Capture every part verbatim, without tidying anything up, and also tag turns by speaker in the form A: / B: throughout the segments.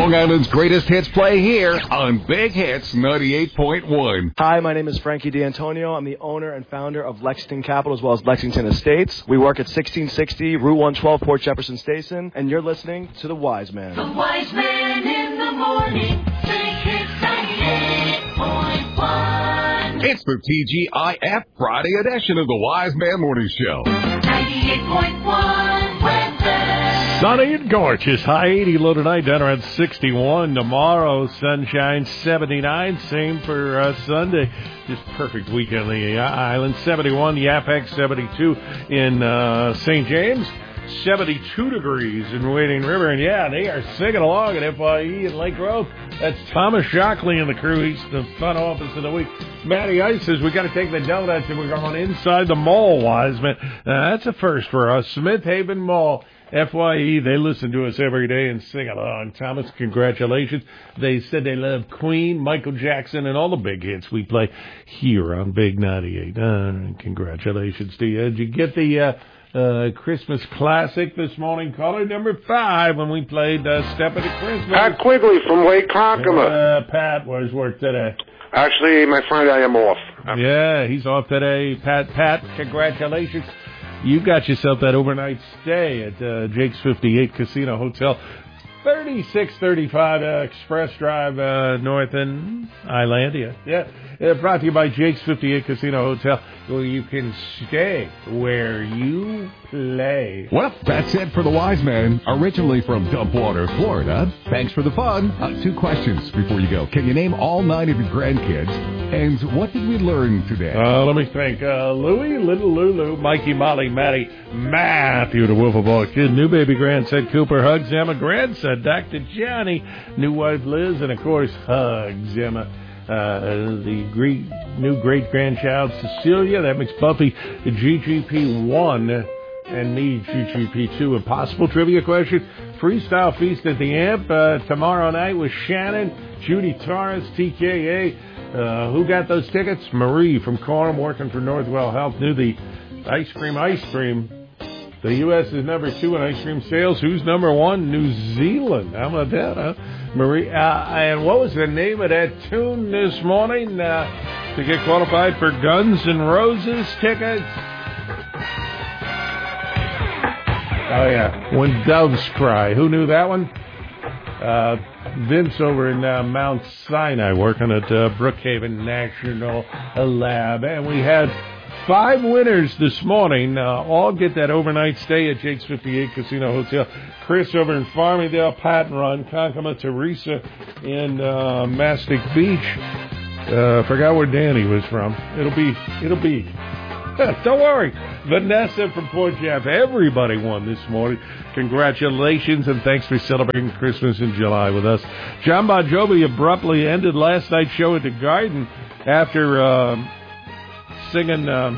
A: Long Island's greatest hits play here on Big Hits ninety-eight point one.
B: Hi, my name is Frankie D'Antonio. I'm the owner and founder of Lexington Capital as well as Lexington Estates. We work at sixteen sixty Route one twelve, Port Jefferson Station, and you're listening to The Wise Man.
C: The Wise Man in the morning, Big Hits ninety-eight point one.
A: It's the T G I F Friday edition of The Wise Man Morning Show.
C: ninety-eight point one weather.
D: Sunny and gorgeous. High eighty, low tonight, down around sixty-one. Tomorrow, sunshine, seventy-nine. Same for uh, Sunday. Just perfect weekend on the island. seventy-one, Yaphank, seventy-two in uh, Saint James. seventy-two degrees in Wading River. And, yeah, they are singing along at F I E in Lake Grove. That's Thomas Shockley and the crew. He's the fun office of the week. Matty Ice says we got to take the donuts and we're going inside the mall, Wiseman. Uh, that's a first for us. Smith Haven Mall. F Y E, they listen to us every day and sing along. Thomas, congratulations. They said they love Queen, Michael Jackson, and all the big hits we play here on Big ninety-eight. Uh, congratulations to you. Did you get the uh, uh, Christmas classic this morning? Caller number five when we played uh, Step Into Christmas.
E: Pat Quigley from Lake Conkema.
D: Uh, Pat, where's work today?
E: Actually, my friend, I am off.
D: Yeah, he's off today. Pat, Pat, congratulations. You got yourself that overnight stay at uh, Jake's fifty-eight Casino Hotel, thirty-six thirty-five uh, Express Drive, uh, North in Islandia. Yeah, uh, brought to you by Jake's fifty-eight Casino Hotel, where you can stay where you play.
A: Well, that's it for The Wise Man, originally from Dumpwater, Florida. Thanks for the fun. Uh, two questions before you go. Can you name all nine of your grandkids? And what did we learn today?
D: Uh, let me think. Uh, Louie, Little Lulu, Mikey, Molly, Maddie, Matthew, the Wolfable Kid, new baby grandson Cooper, hugs Emma, grandson Doctor Johnny, new wife Liz, and of course hugs Emma. Uh, the great, new great-grandchild Cecilia, that makes Buffy the G G P one and me G G P two. Impossible trivia question, freestyle feast at the Amp uh, tomorrow night with Shannon, Judy Torres, T K A. Uh, who got those tickets? Marie from Coram, working for Northwell Health, knew the ice cream, ice cream. The U S is number two in ice cream sales. Who's number one? New Zealand. How about that, huh? Marie, uh, and what was the name of that tune this morning uh, to get qualified for Guns N' Roses tickets? Oh, yeah. When Doves Cry. Who knew that one? Uh, Vince over in uh, Mount Sinai working at uh, Brookhaven National Lab. And we had five winners this morning. Uh, all get that overnight stay at Jake's fifty-eight Casino Hotel. Chris over in Farmingdale, Pat and Ron Conkema, Teresa in uh, Mastic Beach. Uh, forgot where Danny was from. It'll be, it'll be. Don't worry. Vanessa from Port Jeff. Everybody won this morning. Congratulations, and thanks for celebrating Christmas in July with us. John Bon Jovi abruptly ended last night's show at the Garden after uh, singing, um,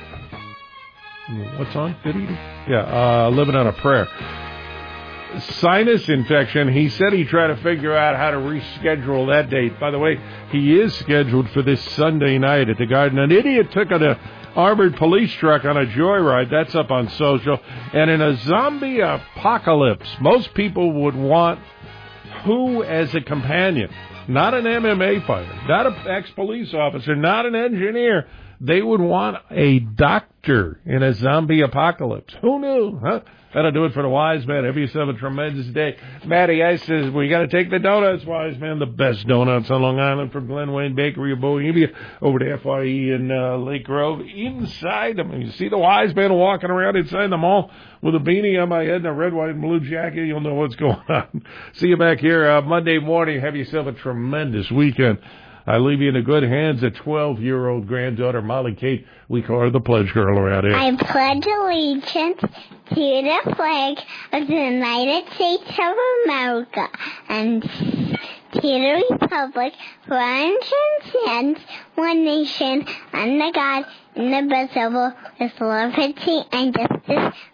D: what song did he do? Yeah, uh, Living on a Prayer. Sinus infection. He said he tried to figure out how to reschedule that date. By the way, he is scheduled for this Sunday night at the Garden. An idiot took an armored police truck on a joyride. That's up on social. And in a zombie apocalypse, most people would want who as a companion? Not an M M A fighter, not an ex-police officer, not an engineer. They would want a doctor in a zombie apocalypse. Who knew, huh? That'll do it for the Wise Man. Have yourself a tremendous day. Matty Ice says, we got to take the donuts, Wise Man. The best donuts on Long Island from Glen Wayne Bakery of Bohemia over to F I E in uh, Lake Grove. Inside, I mean, you see the Wise Man walking around inside the mall with a beanie on my head and a red, white, and blue jacket. You'll know what's going on. See you back here uh, Monday morning. Have yourself a tremendous weekend. I leave you in the good hands of twelve-year-old granddaughter Molly Kate. We call her the Pledge Girl around here.
F: I pledge allegiance to the flag of the United States of America and to the republic for stands one nation, under God, indivisible, with liberty and justice